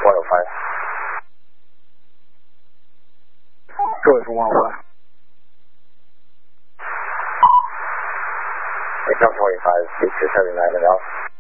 Joey for 105. Become 45, 6 to 79 and out.